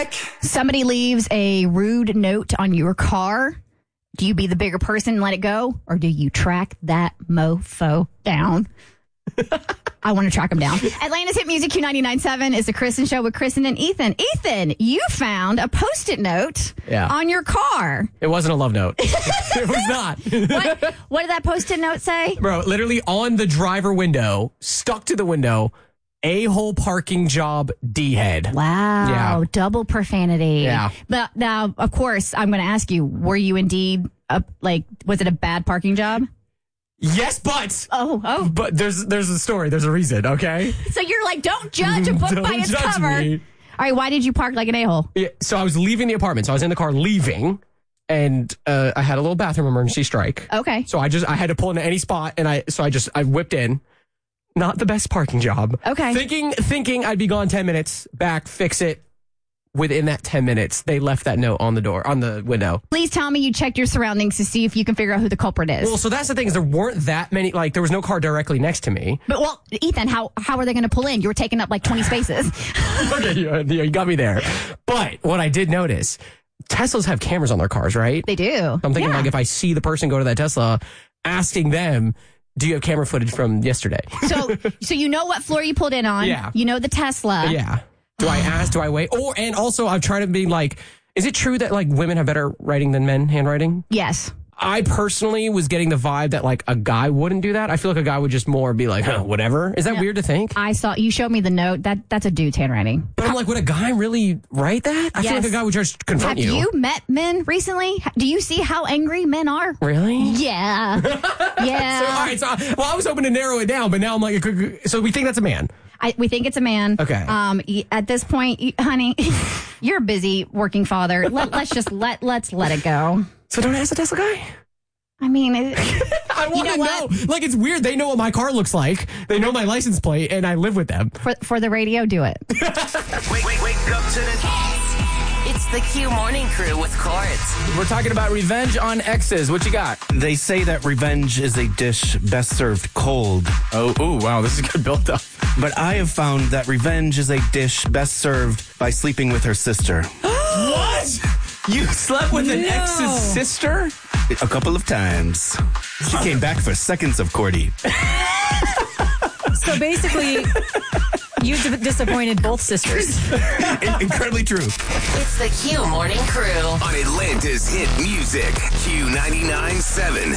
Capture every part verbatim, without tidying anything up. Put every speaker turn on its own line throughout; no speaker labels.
back.
Somebody leaves a rude note on your car. Do you be the bigger person and let it go? Or do you track that mofo down? I want to track him down. Atlanta's Hit Music Q ninety-nine point seven is the Kristen Show with Kristen and Ethan. Ethan, you found a Post-it note
yeah.
on your car.
It wasn't a love note. It was not.
What, what did that Post-it note say?
Bro, literally on the driver window, stuck to the window, a-hole parking job, D-head.
Wow.
Yeah.
Double profanity.
Yeah.
But now, of course, I'm going to ask you, were you indeed, a, like, was it a bad parking job?
Yes, but.
Oh, oh.
But there's there's a story. There's a reason, okay?
So you're like, don't judge a book
Don't
by its
judge
cover.
me.
All right, why did you park like an a-hole?
Yeah, so I was leaving the apartment. So I was in the car leaving, and uh, I had a little bathroom emergency strike.
Okay.
So I just, I had to pull into any spot, and I, so I just, I whipped in. Not the best parking job.
Okay.
Thinking, thinking I'd be gone ten minutes, back, fix it. Within that ten minutes, they left that note on the door, on the window.
Please tell me you checked your surroundings to see if you can figure out who the culprit is.
Well, so that's the thing is there weren't that many, like there was no car directly next to me.
But, well, Ethan, how how are they going to pull in? You were taking up like twenty spaces.
Okay, you, you got me there. But what I did notice, Teslas have cameras on their cars, right?
They do.
So I'm thinking
yeah.
like if I see the person go to that Tesla, asking them, do you have camera footage from yesterday?
So, so you know what floor you pulled in on.
Yeah.
You know the Tesla.
Yeah. Do I ask? Do I wait? Or and also I'm trying to be like, is it true that like women have better writing than men handwriting?
Yes.
I personally was getting the vibe that like a guy wouldn't do that. I feel like a guy would just more be like, huh, whatever. Is that
No.
weird to think?
I saw you showed me the note. That that's a dude's handwriting.
But I'm like, would a guy really write that? I feel
Yes.
like a guy would just confront
Have
you.
you met men recently? Do you see how angry men are?
Really?
Yeah. Yeah.
So, all right. So, well, I was hoping to narrow it down, but now I'm like, so we think that's a man.
I, we think it's a man.
Okay.
Um. y- At this point, y- honey, you're a busy working father. Let, let's just let let's let it go.
So don't ask the Tesla guy.
I mean, it,
I want
know
to
what?
know. Like, it's weird. They know what my car looks like. They know my license plate, and I live with them.
for for the radio, do it.
Wake, wake, wake up to the... It's the Q Morning Crew with Courts.
We're talking about revenge on exes. What you got?
They say that revenge is a dish best served cold.
Oh, ooh, wow, this is good build up.
But I have found that revenge is a dish best served by sleeping with her sister.
What? You slept with an
No.
ex's sister?
A couple of times. She came back for seconds of courting.
So basically, you d- disappointed both sisters.
Incredibly true.
It's the Q Morning Crew.
On Atlanta's Hit Music, Q ninety-nine point seven.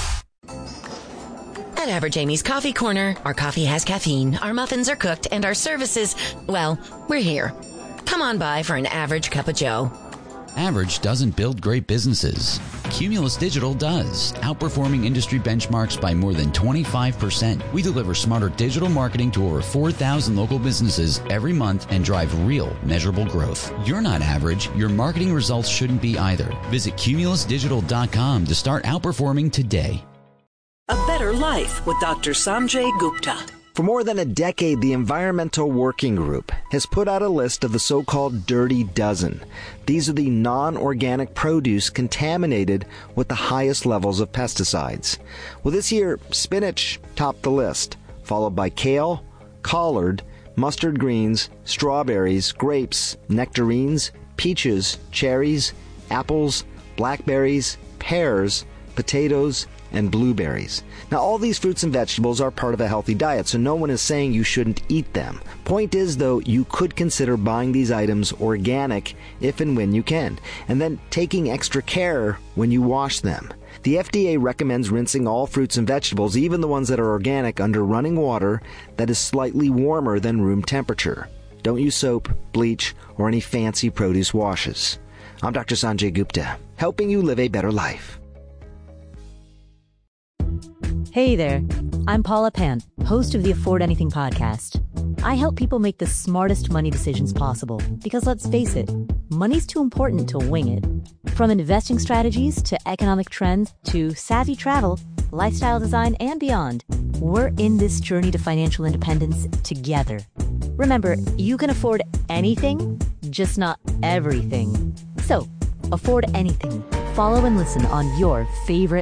At Average Amy's Coffee Corner, our coffee has caffeine, our muffins are cooked, and our services, well, we're here. Come on by for an average cup of joe.
Average doesn't build great businesses. Cumulus Digital does, outperforming industry benchmarks by more than twenty-five percent. We deliver smarter digital marketing to over four thousand local businesses every month and drive real, measurable growth. You're not average. Your marketing results shouldn't be either. Visit cumulus digital dot com to start outperforming today.
A Better Life with Doctor Sanjay Gupta.
For more than a decade, the Environmental Working Group has put out a list of the so-called Dirty Dozen. These are the non-organic produce contaminated with the highest levels of pesticides. Well, this year, spinach topped the list, followed by kale, collard, mustard greens, strawberries, grapes, nectarines, peaches, cherries, apples, blackberries, pears, potatoes, and blueberries. Now, all these fruits and vegetables are part of a healthy diet, so no one is saying you shouldn't eat them. Point is, though, you could consider buying these items organic if and when you can, and then taking extra care when you wash them. The F D A recommends rinsing all fruits and vegetables, even the ones that are organic, under running water that is slightly warmer than room temperature. Don't use soap, bleach, or any fancy produce washes. I'm Doctor Sanjay Gupta, helping you live a better life.
Hey there, I'm Paula Pan, host of the Afford Anything podcast. I help people make the smartest money decisions possible because, let's face it, money's too important to wing it. From investing strategies to economic trends to savvy travel, lifestyle design, and beyond, we're in this journey to financial independence together. Remember, you can afford anything, just not everything. So, afford anything. Follow and listen on your favorite